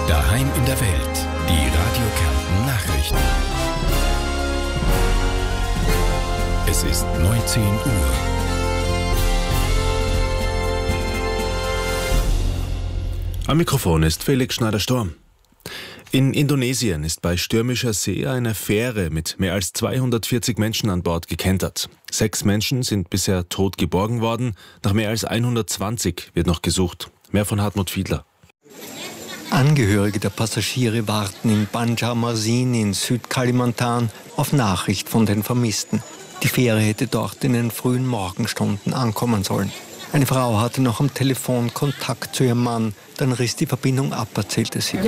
Daheim in der Welt. Die Radio Kärnten Nachrichten. Es ist 19 Uhr. Am Mikrofon ist Felix Schneider-Storm. In Indonesien ist bei stürmischer See eine Fähre mit mehr als 240 Menschen an Bord gekentert. 6 Menschen sind bisher tot geborgen worden. Nach mehr als 120 wird noch gesucht. Mehr von Hartmut Fiedler. Angehörige der Passagiere warten in Banjarmasin in Südkalimantan auf Nachricht von den Vermissten. Die Fähre hätte dort in den frühen Morgenstunden ankommen sollen. Eine Frau hatte noch am Telefon Kontakt zu ihrem Mann, dann riss die Verbindung ab, erzählte sie.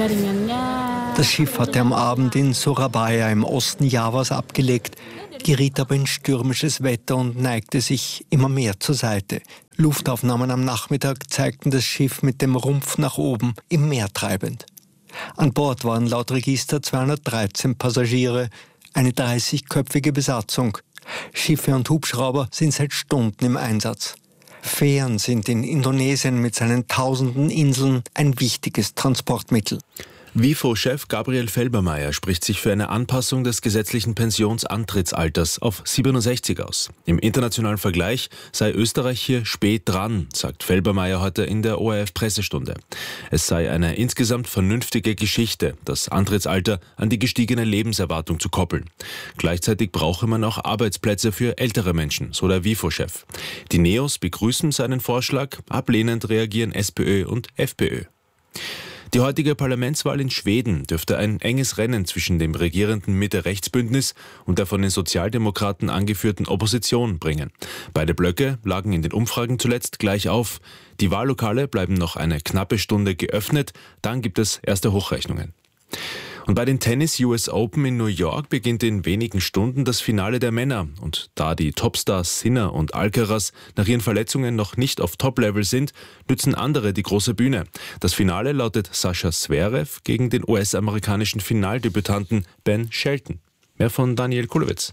Das Schiff hatte am Abend in Surabaya im Osten Javas abgelegt, geriet aber in stürmisches Wetter und neigte sich immer mehr zur Seite. Luftaufnahmen am Nachmittag zeigten das Schiff mit dem Rumpf nach oben im Meer treibend. An Bord waren laut Register 213 Passagiere, eine 30-köpfige Besatzung. Schiffe und Hubschrauber sind seit Stunden im Einsatz. Fähren sind in Indonesien mit seinen tausenden Inseln ein wichtiges Transportmittel. WIFO-Chef Gabriel Felbermayr spricht sich für eine Anpassung des gesetzlichen Pensionsantrittsalters auf 67 aus. Im internationalen Vergleich sei Österreich hier spät dran, sagt Felbermayr heute in der ORF-Pressestunde. Es sei eine insgesamt vernünftige Geschichte, das Antrittsalter an die gestiegene Lebenserwartung zu koppeln. Gleichzeitig brauche man auch Arbeitsplätze für ältere Menschen, so der WIFO-Chef. Die Neos begrüßen seinen Vorschlag, ablehnend reagieren SPÖ und FPÖ. Die heutige Parlamentswahl in Schweden dürfte ein enges Rennen zwischen dem regierenden Mitte-Rechts-Bündnis und der von den Sozialdemokraten angeführten Opposition bringen. Beide Blöcke lagen in den Umfragen zuletzt gleich auf. Die Wahllokale bleiben noch eine knappe Stunde geöffnet, dann gibt es erste Hochrechnungen. Und bei den Tennis US Open in New York beginnt in wenigen Stunden das Finale der Männer. Und da die Topstars Sinner und Alcaraz nach ihren Verletzungen noch nicht auf Top-Level sind, nützen andere die große Bühne. Das Finale lautet Sascha Zverev gegen den US-amerikanischen Finaldebütanten Ben Shelton. Mehr von Daniel Kulowitz.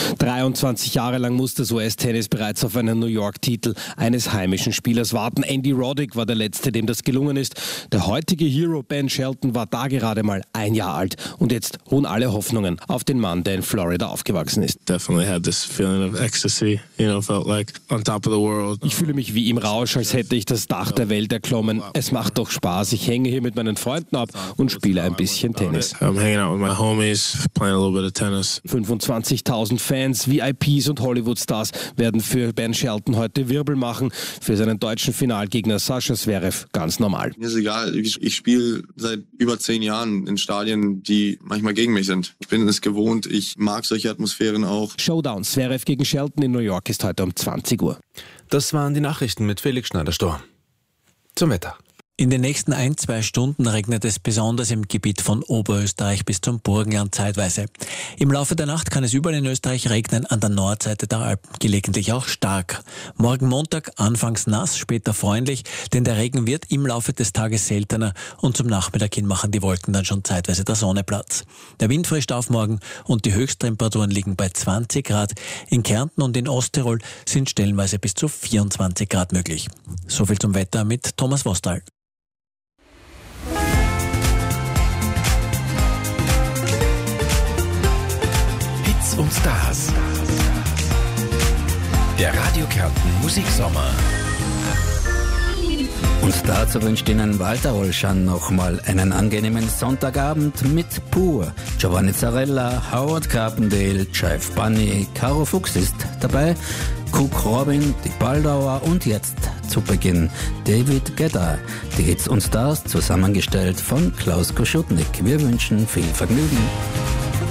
23 Jahre lang muss das US-Tennis bereits auf einen New York-Titel eines heimischen Spielers warten. Andy Roddick war der Letzte, dem das gelungen ist. Der heutige Hero Ben Shelton war da gerade mal 1 Jahr alt. Und jetzt ruhen alle Hoffnungen auf den Mann, der in Florida aufgewachsen ist. Definitely had this feeling of ecstasy, felt like on top of the world. Ich fühle mich wie im Rausch, als hätte ich das Dach der Welt erklommen. Es macht doch Spaß. Ich hänge hier mit meinen Freunden ab und spiele ein bisschen Tennis. I'm hanging out with my homies, playing a little bit of tennis. 25.000 Fans, VIPs und Hollywood-Stars werden für Ben Shelton heute Wirbel machen. Für seinen deutschen Finalgegner Sascha Zverev ganz normal. Mir ist egal, ich spiele seit über 10 Jahren in Stadien, die manchmal gegen mich sind. Ich bin es gewohnt, ich mag solche Atmosphären auch. Showdown Zverev gegen Shelton in New York ist heute um 20 Uhr. Das waren die Nachrichten mit Felix Schneider-Storm. Zum Wetter. In den nächsten 1-2 Stunden regnet es besonders im Gebiet von Oberösterreich bis zum Burgenland zeitweise. Im Laufe der Nacht kann es überall in Österreich regnen, an der Nordseite der Alpen gelegentlich auch stark. Morgen Montag anfangs nass, später freundlich, denn der Regen wird im Laufe des Tages seltener und zum Nachmittag hin machen die Wolken dann schon zeitweise der Sonne Platz. Der Wind frischt auf morgen und die Höchsttemperaturen liegen bei 20 Grad. In Kärnten und in Osttirol sind stellenweise bis zu 24 Grad möglich. Soviel zum Wetter mit Thomas Vostal. Und Stars. Der Radio Kärnten Musiksommer. Und dazu wünscht Ihnen Walter Olschan nochmal einen angenehmen Sonntagabend mit Pur. Giovanni Zarella, Howard Carpendale, Jive Bunny, Caro Fuchs ist dabei, Cook Robin, die Baldauer und jetzt zu Beginn David Guetta. Die Hits und Stars zusammengestellt von Klaus Koschutnik. Wir wünschen viel Vergnügen.